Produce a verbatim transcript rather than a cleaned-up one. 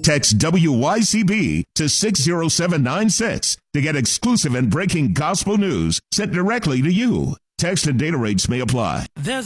Text W Y C B to six zero seven nine six to get exclusive and breaking gospel news sent directly to you. Text and data rates may apply. There's